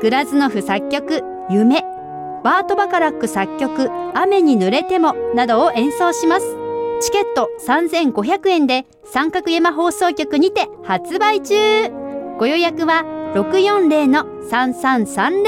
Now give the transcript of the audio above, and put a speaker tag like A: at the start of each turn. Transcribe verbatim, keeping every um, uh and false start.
A: グラズノフ作曲夢、バート・バカラック作曲雨に濡れてもなどを演奏します。チケットさんぜんごひゃくえんで三角山放送局にて発売中。ご予約は ろくよんゼロのさんさんさんゼロ